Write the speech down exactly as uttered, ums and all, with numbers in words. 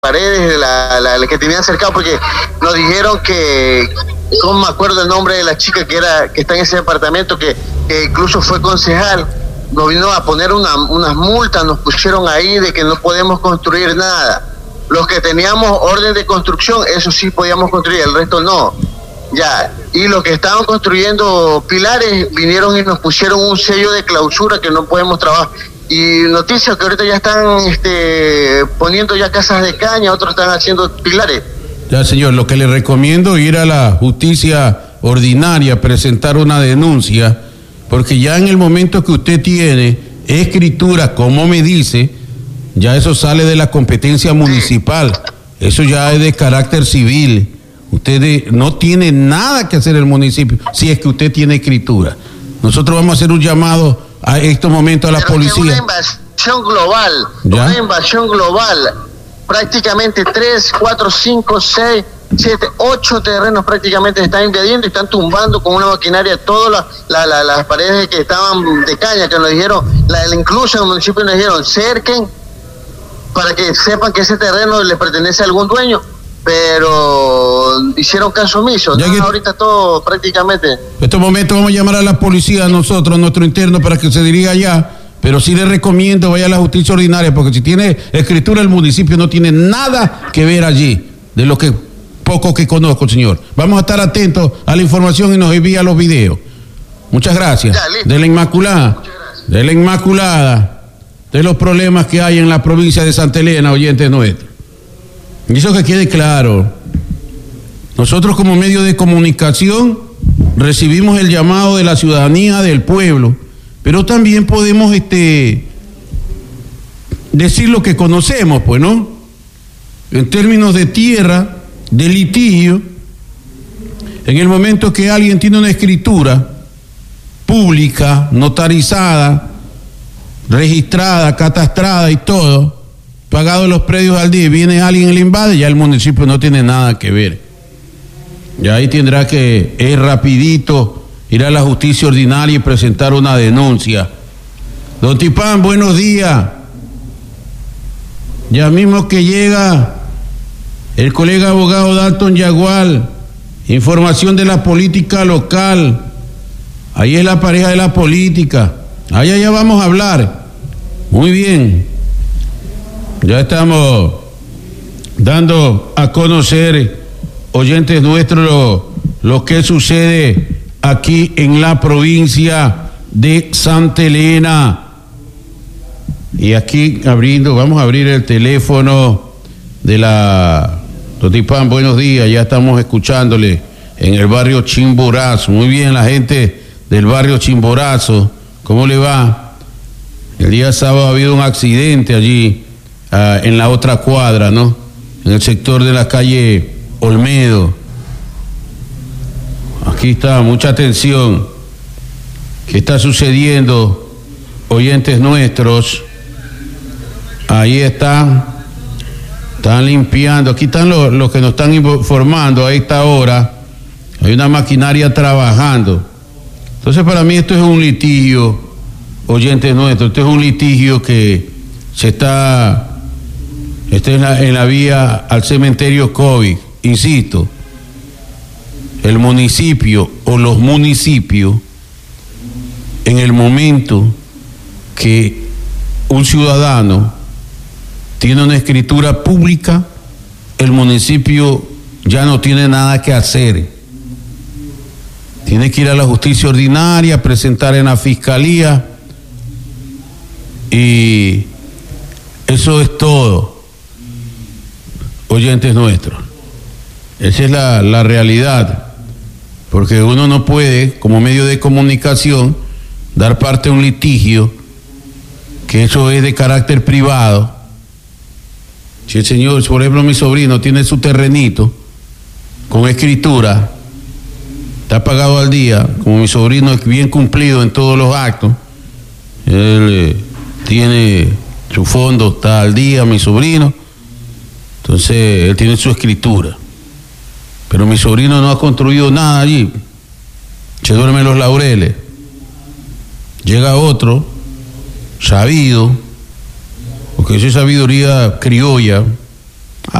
paredes, la, la, la que tenían cercado, porque nos dijeron que, no me acuerdo el nombre de la chica que era que está en ese departamento, que, que incluso fue concejal, nos vino a poner una, unas multas, nos pusieron ahí de que no podemos construir nada. Los que teníamos orden de construcción, eso sí podíamos construir, el resto no. Ya, y los que estaban construyendo pilares vinieron y nos pusieron un sello de clausura que no podemos trabajar. Y noticias que ahorita ya están este, poniendo ya casas de caña, otros están haciendo pilares. Ya, señor, lo que le recomiendo es ir a la justicia ordinaria, presentar una denuncia, porque ya en el momento que usted tiene escritura, como me dice, ya eso sale de la competencia municipal, eso ya es de carácter civil. Usted de, no tiene nada que hacer el municipio si es que usted tiene escritura. Nosotros vamos a hacer un llamado a estos momentos a la Pero policía. Es una invasión global, ¿ya? Una invasión global. Prácticamente tres, cuatro, cinco, seis, siete, ocho terrenos prácticamente están invadiendo y están tumbando con una maquinaria todas la, la, la, las paredes que estaban de caña, que nos dijeron, la, incluso en el municipio nos dijeron, cerquen para que sepan que ese terreno le pertenece a algún dueño, pero hicieron caso omiso, ¿no? Que, ahorita todo prácticamente. En estos momentos vamos a llamar a la policía, a nosotros, a nuestro interno, para que se dirija allá, pero sí le recomiendo vaya a la justicia ordinaria, porque si tiene escritura el municipio no tiene nada que ver allí, de lo que poco que conozco, señor. Vamos a estar atentos a la información y nos envía los videos. Muchas gracias. Ya, de la Inmaculada, de la Inmaculada, de los problemas que hay en la provincia de Santa Elena, oyentes nuestros. Y eso que quede claro, nosotros como medio de comunicación recibimos el llamado de la ciudadanía, del pueblo, pero también podemos este, decir lo que conocemos, pues, ¿no? En términos de tierra, de litigio, en el momento que alguien tiene una escritura pública, notarizada, registrada, catastrada y todo, pagado los predios al día, viene alguien y le invade, ya el municipio no tiene nada que ver. Ya ahí tendrá que ir rapidito, ir a la justicia ordinaria y presentar una denuncia. Don Tipán, buenos días. Ya mismo que llega el colega abogado Dalton Yagual, información de la política local. Ahí es la pareja de la política. Allá ya vamos a hablar. Muy bien. Ya estamos dando a conocer, oyentes nuestros, lo, lo que sucede aquí en la provincia de Santa Elena. Y aquí abriendo, vamos a abrir el teléfono de la Totipán, buenos días, ya estamos escuchándole en el barrio Chimborazo. Muy bien, la gente del barrio Chimborazo, ¿cómo le va? El día sábado ha habido un accidente allí, uh, en la otra cuadra, ¿no? En el sector de la calle Olmedo. Aquí está, mucha atención. ¿Qué está sucediendo, oyentes nuestros? Ahí está. Están limpiando, aquí están los, los que nos están informando a esta hora. Hay una maquinaria trabajando. Entonces, para mí esto es un litigio, oyentes nuestros, esto es un litigio que se está, está en la, en la vía al cementerio COVID. Insisto, el municipio o los municipios, en el momento que un ciudadano tiene una escritura pública, el municipio ya no tiene nada que hacer. Tiene que ir a la justicia ordinaria, presentar en la fiscalía, y eso es todo, oyentes nuestros. Esa es la, la realidad, porque uno no puede, como medio de comunicación, dar parte a un litigio, que eso es de carácter privado. Si el señor, por ejemplo, mi sobrino tiene su terrenito con escritura, está pagado al día, como mi sobrino es bien cumplido en todos los actos, él eh, tiene su fondo, está al día, mi sobrino, entonces él tiene su escritura, pero mi sobrino no ha construido nada allí, se duerme en los laureles, llega otro, sabido, porque eso es sabiduría criolla,